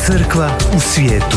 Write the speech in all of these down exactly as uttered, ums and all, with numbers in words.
Crkva u svijetu.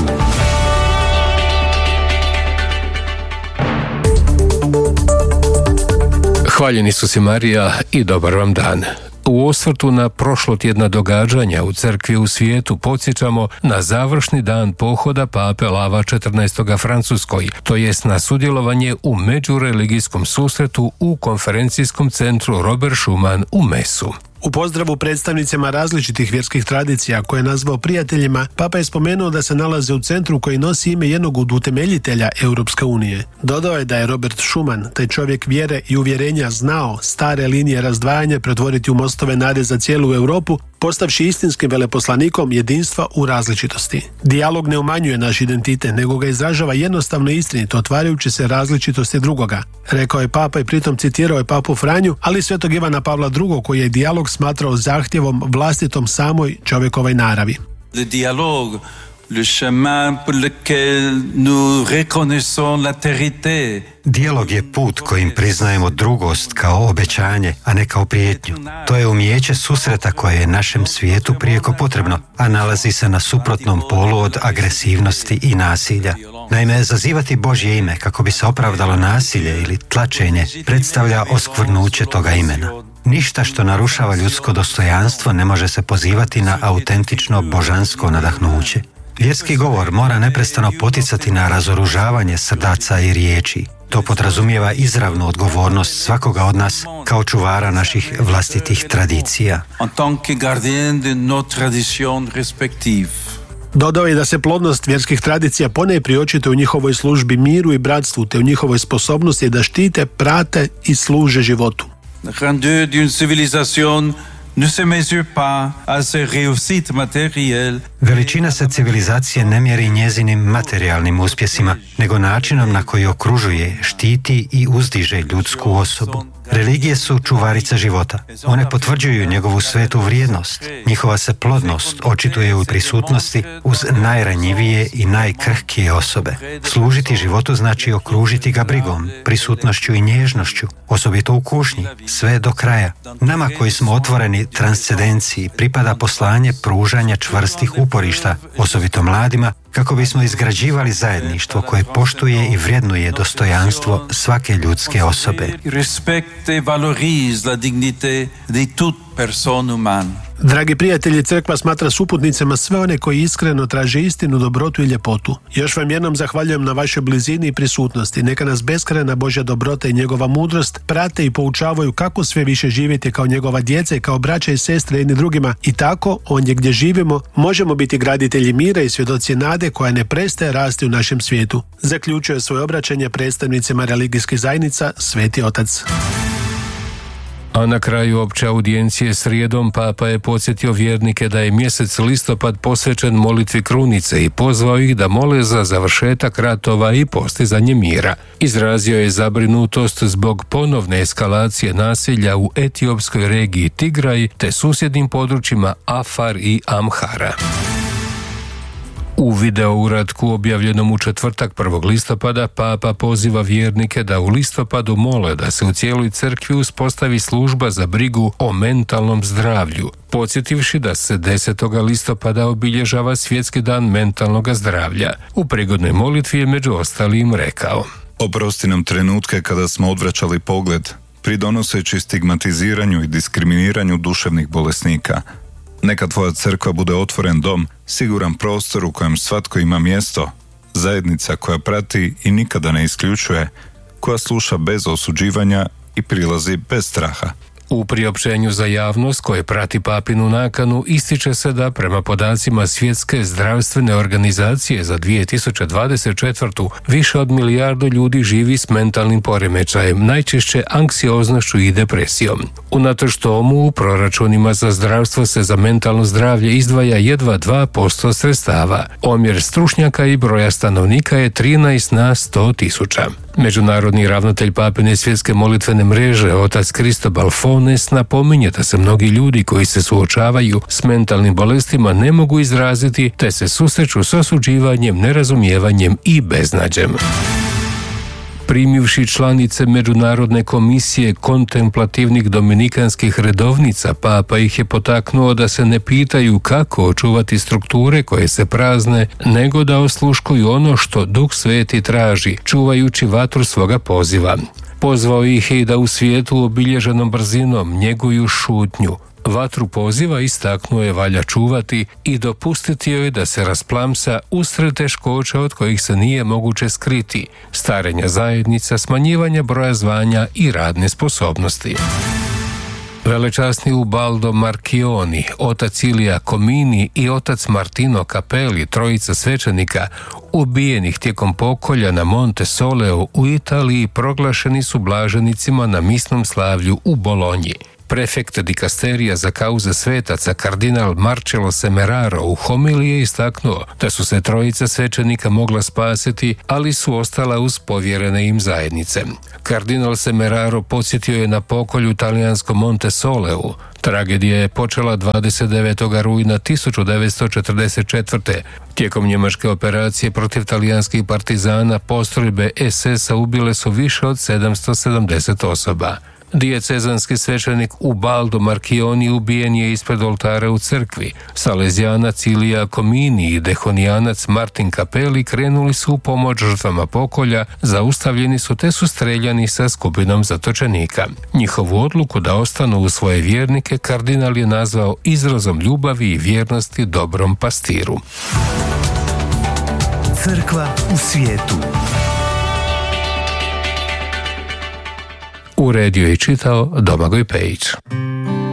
Hvaljeni Isus i Marija i dobar vam dan. U osvrtu na prošlotjedna događanja u crkvi u svijetu podsjećamo na završni dan pohoda pape Lava četrnaestog Francuskoj, to jest na sudjelovanje u međureligijskom susretu u konferencijskom centru Robert Schuman u Mesu. U pozdravu predstavnicima različitih vjerskih tradicija koje je nazvao prijateljima, papa je spomenuo da se nalaze u centru koji nosi ime jednog od utemeljitelja Europske unije. Dodao je da je Robert Schuman, taj čovjek vjere i uvjerenja, znao stare linije razdvajanja pretvoriti u mostove nade za cijelu Europu, postavši istinskim veleposlanikom jedinstva u različitosti. Dijalog ne umanjuje naš identitet, nego ga izražava jednostavno i istinito, otvarajući se različitosti drugoga, rekao je papa i pritom citirao je papu Franju, ali i svetog Ivana Pavla drugog koji je dijalog smatrao zahtjevom vlastitom samoj čovjekovoj naravi. Le dialogue, le chemin pour lequel nous reconnaissons l'altérité. Dijalog je put kojim priznajemo drugost kao obećanje, a ne kao prijetnju. To je umijeće susreta koje je našem svijetu prijeko potrebno, a nalazi se na suprotnom polu od agresivnosti i nasilja. Naime, zazivati Božje ime kako bi se opravdalo nasilje ili tlačenje predstavlja oskvrnuće toga imena. Ništa što narušava ljudsko dostojanstvo ne može se pozivati na autentično božansko nadahnuće. Vjerski govor mora neprestano poticati na razoružavanje srdaca i riječi. To podrazumijeva izravnu odgovornost svakoga od nas kao čuvara naših vlastitih tradicija. En tant que gardien de nos traditions respectives. Dodao je da se plodnost vjerskih tradicija ponajprije očituje u njihovoj službi miru i bratstvu, te u njihovoj sposobnosti da štite, prate i služe životu. La grandeur d'une civilisation ne se mesure pas à ses réussites matérielles. Veličina se civilizacije ne mjeri njezinim materijalnim uspjesima, nego načinom na koji okružuje, štiti i uzdiže ljudsku osobu. Religije su čuvarice života. One potvrđuju njegovu svetu vrijednost. Njihova se plodnost očituje u prisutnosti uz najranjivije i najkrhkije osobe. Služiti životu znači okružiti ga brigom, prisutnošću i nježnošću, osobito u kušnji, sve do kraja. Nama koji smo otvoreni transcendenciji pripada poslanje pružanja čvrstih uporišta, osobito mladima, kako bismo izgrađivali zajedništvo koje poštuje i vrednuje dostojanstvo svake ljudske osobe. Dragi prijatelji, crkva smatra suputnicama sve one koji iskreno traže istinu, dobrotu i ljepotu. Još vam jednom zahvaljujem na vašoj blizini i prisutnosti. Neka nas beskrajna Božja dobrota i njegova mudrost prate i poučavaju kako sve više živjeti kao njegova djeca i kao braća i sestre jedni drugima, i tako ondje gdje živimo možemo biti graditelji mira i svjedoci nade koja ne prestaje rasti u našem svijetu. Zaključuje svoje obraćanje predstavnicima religijskih zajednica Sveti Otac. A na kraju opće audijencije srijedom papa je podsjetio vjernike da je mjesec listopad posvećen molitvi krunice i pozvao ih da mole za završetak ratova i postizanje mira. Izrazio je zabrinutost zbog ponovne eskalacije nasilja u etiopskoj regiji Tigraj te susjednim područjima Afar i Amhara. U video uratku objavljenom u četvrtak prvog listopada papa poziva vjernike da u listopadu mole da se u cijeloj crkvi uspostavi služba za brigu o mentalnom zdravlju, podsjetivši da se desetog listopada obilježava Svjetski dan mentalnog zdravlja. U prigodnoj molitvi je među ostalim rekao: Oprosti nam trenutke kada smo odvraćali pogled, pridonoseći stigmatiziranju i diskriminiranju duševnih bolesnika. Neka tvoja crkva bude otvoren dom, siguran prostor u kojem svatko ima mjesto, zajednica koja prati i nikada ne isključuje, koja sluša bez osuđivanja i prilazi bez straha. U priopćenju za javnost koje prati papinu nakanu ističe se da prema podacima Svjetske zdravstvene organizacije za dvije tisuće dvadeset četvrtu više od milijardu ljudi živi s mentalnim poremećajem, najčešće anksioznošću i depresijom. Unatoč tomu u proračunima za zdravstvo se za mentalno zdravlje izdvaja jedva dva posto sredstava. Omjer stručnjaka i broja stanovnika je trinaest na sto tisuća. Međunarodni ravnatelj papine svjetske molitvene mreže, otac Cristobal Fones, napominje da se mnogi ljudi koji se suočavaju s mentalnim bolestima ne mogu izraziti, te se susreću s osuđivanjem, nerazumijevanjem i beznađem. Primivši članice Međunarodne komisije kontemplativnih dominikanskih redovnica, papa ih je potaknuo da se ne pitaju kako očuvati strukture koje se prazne, nego da osluškuju ono što Duh Sveti traži, čuvajući vatru svoga poziva. Pozvao ih je i da u svijetu obilježenom brzinom njeguju šutnju. Vatru poziva istaknuo je valja čuvati i dopustiti joj da se rasplamsa usred teškoća od kojih se nije moguće skriti, starenja zajednica, smanjivanja broja zvanja i radne sposobnosti. Velečasni Ubaldo Marchioni, otac Ilija Comini i otac Martino Capelli, trojica svećenika, ubijenih tijekom pokolja na Monte Soleo u Italiji, proglašeni su blaženicima na misnom slavlju u Bolonji. Prefekt dikasterija za kauze svetaca, kardinal Marcello Semeraro, u homiliji je istaknuo da su se trojica svećenika mogla spasiti, ali su ostala uz povjerene im zajednice. Kardinal Semeraro podsjetio je na pokolju talijanskom Monte Soleu. Tragedija je počela dvadeset devetog rujna tisuću devetsto četrdeset četvrte. Tijekom njemačke operacije protiv talijanskih partizana postrojbe es esa ubile su više od sedamsto sedamdeset osoba. Dijecezanski svećenik Ubaldo Marchioni ubijen je ispred oltara u crkvi. Salezijanac Ilija Comini i dehonijanac Martin Capelli krenuli su u pomoć žrtvama pokolja, zaustavljeni su te su streljani sa skupinom zatočenika. Njihovu odluku da ostanu u svoje vjernike kardinal je nazvao izrazom ljubavi i vjernosti dobrom pastiru. Crkva u svijetu. Uredio i čitao Domagoj Pejić.